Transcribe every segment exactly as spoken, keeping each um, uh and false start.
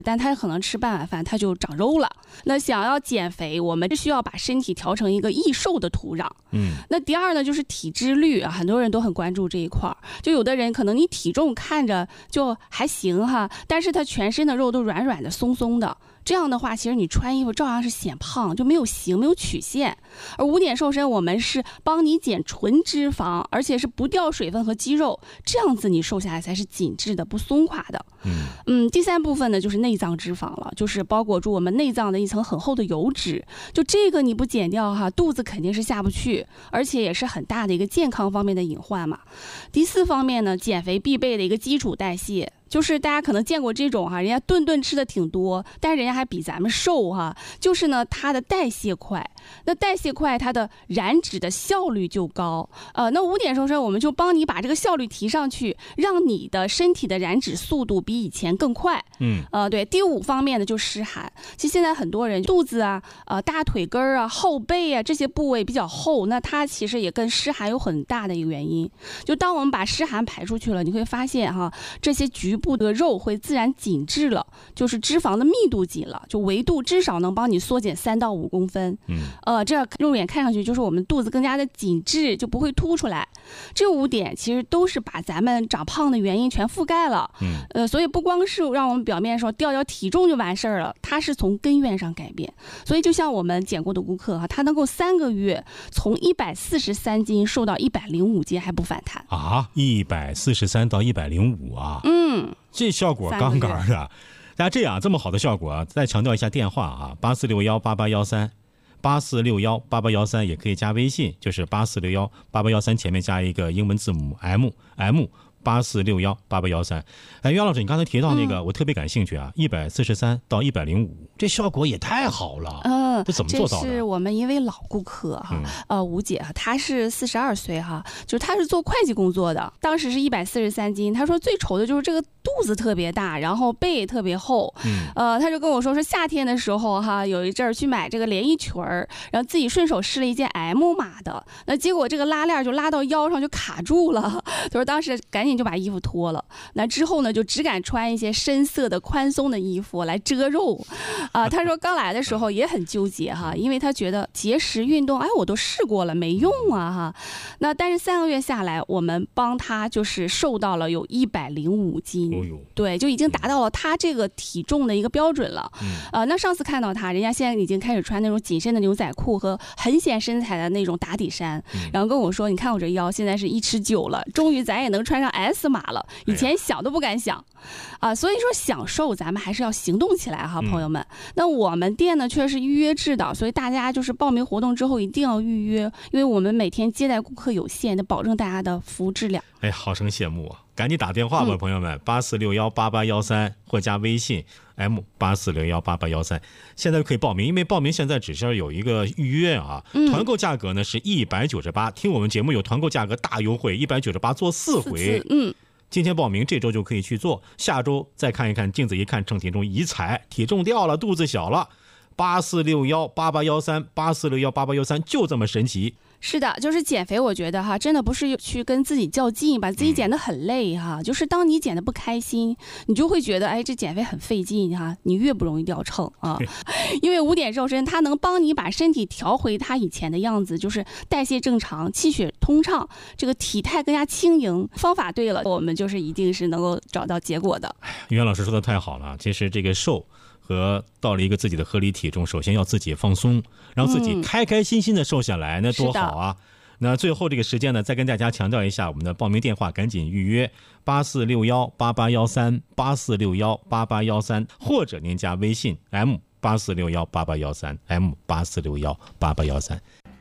但他可能吃半碗饭他就长肉了。那想要减肥，我们需要把身体调成一个易瘦的土壤。 嗯， 那第二呢，就是体脂率啊，很多人都很关注这一块。就有的人可能你体重看着就还行哈，但是他全身的肉都软软的、松松的。这样的话，其实你穿衣服照样是显胖，就没有型，没有曲线。而五点瘦身，我们是帮你减纯脂肪，而且是不掉水分和肌肉，这样子你瘦下来才是紧致的，不松垮的。 嗯嗯，第三部分呢，就是内脏脂肪了，就是包裹住我们内脏的一层很厚的油脂。就这个你不减掉哈，肚子肯定是下不去，而且也是很大的一个健康方面的隐患嘛。第四方面呢，减肥必备的一个基础代谢。就是大家可能见过这种哈，人家顿顿吃的挺多，但是人家还比咱们瘦哈。就是呢，它的代谢快，那代谢快，它的燃脂的效率就高。呃，那五点瘦身，我们就帮你把这个效率提上去，让你的身体的燃脂速度比以前更快。 嗯， 呃，对。第五方面呢，就湿寒。其实现在很多人肚子啊、呃大腿根儿啊、后背啊这些部位比较厚，那它其实也跟湿寒有很大的一个原因。就当我们把湿寒排出去了，你会发现哈，这些局部的肉会自然紧致了，就是脂肪的密度紧了，就维度至少能帮你缩减三到五公分。 嗯， 呃，这样肉眼看上去就是我们肚子更加的紧致，就不会凸出来。这五点其实都是把咱们长胖的原因全覆盖了。 嗯， 呃，所以不光是让我们表面说掉掉体重就完事儿了，它是从根源上改变。所以就像我们减过的顾客哈，他能够三个月从一百四十三斤瘦到一百零五斤还不反弹啊，一百四十三到一百零五啊， 嗯。 这效果杠杠的。大家这样这么好的效果啊，再强调一下电话啊，八四六幺八八幺三，八四六幺八八幺三，也可以加微信，就是八四六幺八八幺三前面加一个英文字母 M M。八四六幺八八幺三，哎，袁老师，你刚才提到那个，嗯、我特别感兴趣啊，一百四十三到一百零五，这效果也太好了。 嗯， 这怎么做到的？ 这是我们一位老顾客哈，嗯、呃，吴姐哈，她是四十二岁哈，就是她是做会计工作的，当时是一百四十三斤，她说最愁的就是这个肚子特别大，然后背也特别厚。嗯，呃，她就跟我说，说夏天的时候哈，有一阵儿去买这个连衣裙儿，然后自己顺手试了一件 M 码的，那结果这个拉链就拉到腰上就卡住了，她说当时赶紧就把衣服脱了，那之后呢就只敢穿一些深色的宽松的衣服来遮肉啊。他说刚来的时候也很纠结哈，因为他觉得节食运动哎我都试过了没用啊哈。那但是三个月下来，我们帮他就是瘦到了有一百零五斤，对，就已经达到了他这个体重的一个标准了。呃，那上次看到他，人家现在已经开始穿那种紧身的牛仔裤和很显身材的那种打底衫，然后跟我说，你看我这腰现在是一尺九了，终于咱也能穿上 S 码了，以前想都不敢想啊。所以说想瘦咱们还是要行动起来哈，朋友们。那我们店呢却是预约制的，所以大家就是报名活动之后一定要预约，因为我们每天接待顾客有限，得保证大家的服务质量。 哎，好生羡慕啊！赶紧打电话吧，嗯、朋友们，八四六幺八八幺三或加微信 M 八四六幺八八幺三，现在可以报名，因为报名现在只是有一个预约啊。嗯、团购价格呢是一百九十八，听我们节目有团购价格大优惠，一百九十八做四回。 嗯。 今天报名，这周就可以去做，下周再看一看镜子，一看称体重一踩，体重掉了，肚子小了。八四六幺八八幺三，八四六幺八八幺三，就这么神奇。 是的，就是减肥，我觉得哈，真的不是去跟自己较劲，把自己减得很累哈。嗯、就是当你减得不开心，你就会觉得，哎，这减肥很费劲哈，你越不容易掉秤啊。因为五点瘦身，它能帮你把身体调回它以前的样子，就是代谢正常，气血通畅，这个体态更加轻盈。方法对了，我们就是一定是能够找到结果的。 袁老师说的太好了，其实这个瘦和到了一个自己的合理体重，首先要自己放松，让自己开开心心的瘦下来，嗯、那多好啊！那最后这个时间呢，再跟大家强调一下我们的报名电话，赶紧预约八四六幺八八幺三，八四六幺八八幺三，或者您加微信 M 八四六幺八八幺三 M 八四六幺八八幺三。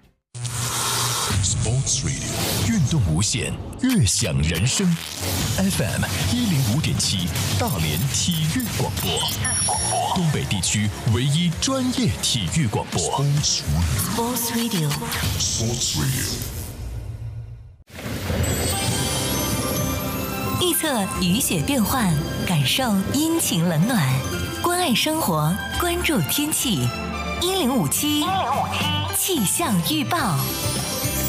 Sports Radio 运动无限，悦享人生。F M 一零五点七，大连体育广播，东北地区唯一专业体育广播。Sports Radio。Sports Radio。 预测雨雪变幻，感受阴晴冷暖，关爱生活，关注天气。一零五七，一零五七气象预报。